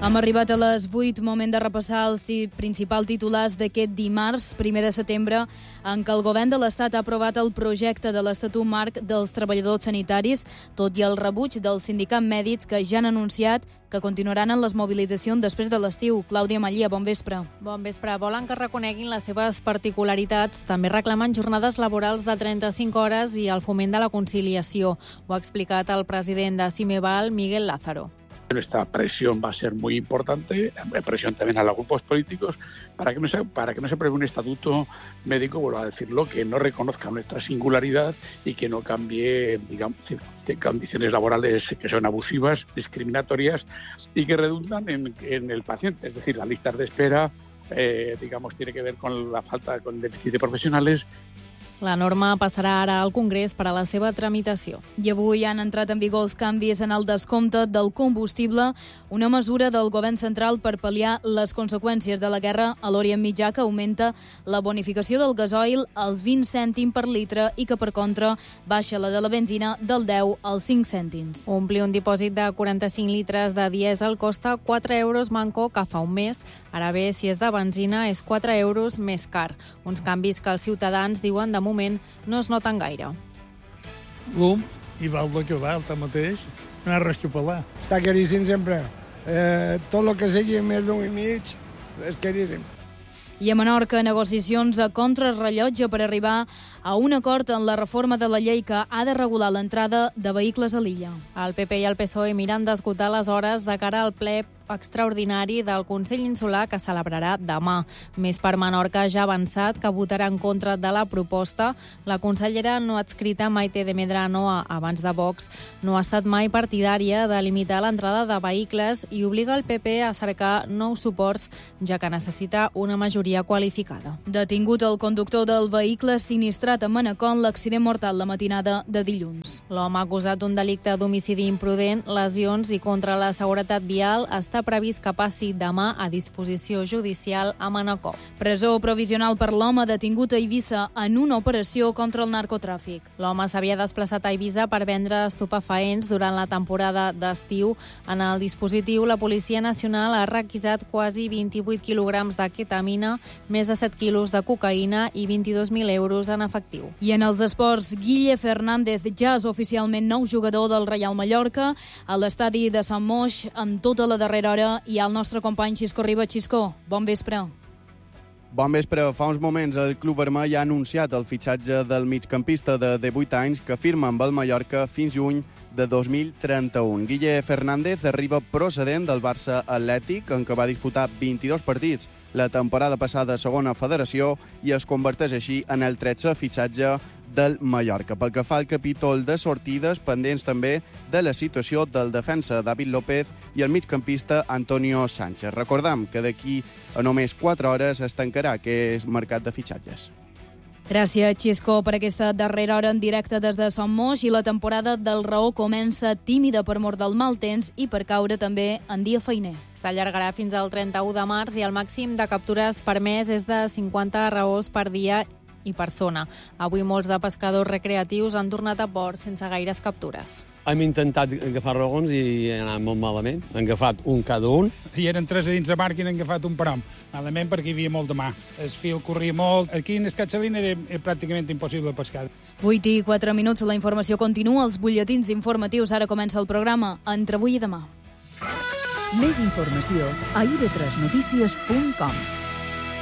Hem arribat a les 8, moment de repassar els principals titulars d'aquest dimarts, 1 de setembre, en què el govern de l'Estat ha aprovat el projecte de l'Estatut Marc dels Treballadors Sanitaris, tot i el rebuig dels sindicats mèdics que ja han anunciat que continuaran en les mobilitzacions després de l'estiu. Clàudia Mallia, bon vespre. Bon vespre. Volen que reconeguin les seves particularitats. També reclamen jornades laborals de 35 hores i el foment de la conciliació. Ho ha explicat el president de Cimeval, Miguel Lázaro. Esta presión va a ser muy importante, presión también a los grupos políticos, para que no se apruebe un estatuto médico, vuelvo a decirlo, que no reconozca nuestra singularidad y que no cambie, digamos, condiciones laborales que son abusivas, discriminatorias y que redundan en el paciente. Es decir, las listas de espera, tiene que ver con la falta, con déficit de profesionales. La norma passarà ara al Congrés per a la seva tramitació. I avui han entrat en vigor els canvis en el descompte del combustible, una mesura del govern central per pal·liar les conseqüències de la guerra a l'Orient Mitjà, que augmenta la bonificació del gasoil als 20 cèntims per litre i que, per contra, baixa la de la benzina del 10 als 5 cèntims. Omplir un dipòsit de 45 litres de dièsel costa 4 euros manco que fa un mes. Ara bé, si és de benzina, és 4 euros més car. Uns canvis que els ciutadans diuen de moment no es noten gaire. I val el que val, tanmateix, no hi ha res que pelar. Està caríssim sempre. Tot el que sigui més d'un i mig és caríssim. I a Menorca, negociacions a contrarrellotge per arribar a un acord en la reforma de la llei que ha de regular l'entrada de vehicles a l'illa. El PP i el PSOE miren d'esgotar les hores de cara al ple extraordinari del Consell Insular que celebrarà demà. Més per Menorca ja ha avançat que votarà en contra de la proposta. La consellera no adscrita Maite de Medrano, abans de Vox, no ha estat mai partidària de limitar l'entrada de vehicles i obliga el PP a cercar nous suports, ja que necessita una majoria qualificada. Detingut el conductor del vehicle sinistrat a Manacor en l'accident mortal la matinada de dilluns. L'home acusat d'un delicte d'homicidi imprudent, lesions i contra la seguretat vial està previst que passi demà a disposició judicial a Manacor. Presó provisional per l'home detingut a Eivissa en una operació contra el narcotràfic. L'home s'havia desplaçat a Eivissa per vendre estupefaents durant la temporada d'estiu. En el dispositiu, la Policia Nacional ha requisat quasi 28 quilograms de ketamina, més de 7 quilos de cocaïna i 22.000 euros en efectiu. I en els esports, Guille Fernández ja és oficialment nou jugador del Reial Mallorca a l'estadi de Sant Moix amb tota la darrera hora hi ha el nostre company Xisco Riba. Xisco, bon vespre. Bon vespre. Fa uns moments el Club Vermell ha anunciat el fitxatge del migcampista de 18 anys que firma amb el Mallorca fins juny de 2031. Guille Fernández arriba procedent del Barça Atlètic, en què va disputar 22 partits la temporada passada a segona federació i es converteix així en el 13è fitxatge del Mallorca. Pel que fa al capítol de sortides, pendents també de la situació del defensa David López i el migcampista Antonio Sánchez. Recordam que d'aquí a només 4 hores es tancarà aquest mercat de fitxatges. Gràcies, Xisco, per aquesta darrera hora en directe des de Sant Moix. I la temporada del Raó comença tímida per mort del mal temps i per caure també en dia feiner. S'allargarà fins al 31 de març i el màxim de captures permès és de 50 raós per dia i persona. Avui molts de pescadors recreatius han tornat a port sense gaires captures. Hem intentat agafar ragons i ha anat molt malament. Han agafat un cada un. I eren 3 a dins de barca i n'han agafat un per hom. Malament perquè hi havia molt de mà. El fil corria molt. Aquí en Escatxalina era pràcticament impossible pescar. 8 i 4 minuts, la informació continua. Els butlletins informatius, ara comença el programa Entre avui i demà. Més informació a ib3notícies.com.